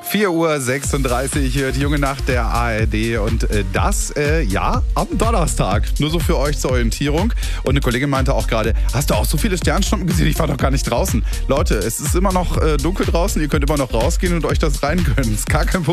4:36 Uhr, die junge Nacht der ARD und das, am Donnerstag. Nur so für euch zur Orientierung. Und eine Kollegin meinte auch gerade, hast du auch so viele Sternschnuppen gesehen? Ich war doch gar nicht draußen. Leute, es ist immer noch dunkel draußen, ihr könnt immer noch rausgehen und euch das rein gönnen. Ist gar kein Problem.